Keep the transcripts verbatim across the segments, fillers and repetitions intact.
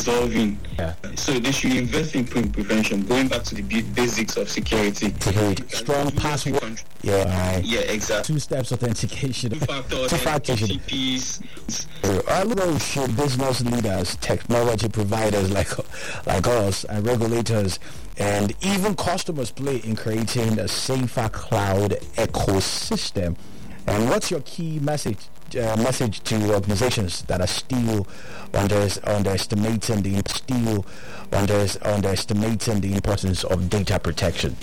resolving. Yeah. So they should invest in pre- prevention, going back to the b- basics of security. Security. Strong password. Con- Yeah, right. Yeah, exactly. Two steps authentication. Two-factor authentication. O T Ps. Although should business leaders, technology providers like like us, and regulators, and even customers play in creating a safer cloud ecosystem? And what's your key message uh, message to organizations that are still under, underestimating the still under, underestimating the importance of data protection?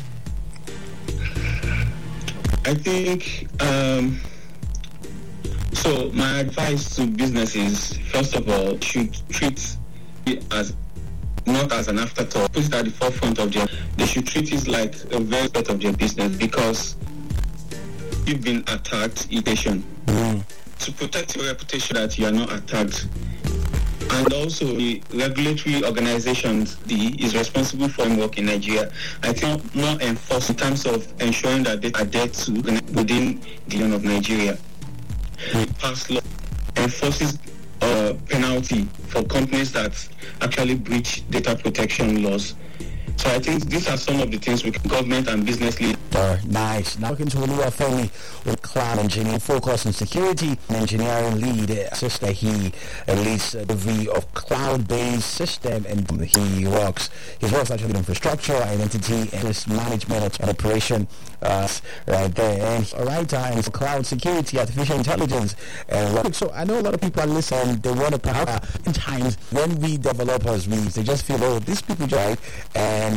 I think um, so. My advice to businesses, first of all, should treat it as not as an afterthought. Put it at the forefront of their. They should treat it like a very part of their business, because you've been attacked, irritation. Mm. To protect your reputation that you are not attacked. And also the regulatory organizations the, is responsible for work in Nigeria. I think more enforced in terms of ensuring that they are there to within the union of Nigeria. Mm. Pass law enforces uh, penalty for companies that actually breach data protection laws. So I think these are some of the things with government and business leaders. Uh, nice. Now looking to Oluwafemi with cloud engineering, focus on security and engineering lead. Uh, sister, he uh, leads uh, the V of cloud-based system, and he works. His works actually in infrastructure, identity, and risk management and operation. Uh, right there, and all right, and cloud security, artificial intelligence, and so I know a lot of people are listening. They want to perhaps uh, in times when we developers we they just feel, oh, these people right, and